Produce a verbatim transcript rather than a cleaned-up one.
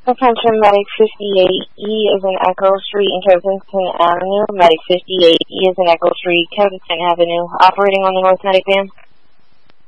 Attention, Medic fifty-eight E is in Echo Street and Kensington Avenue. Medic fifty-eight E is in Echo Street, Kensington Avenue. Operating on the North Medic van.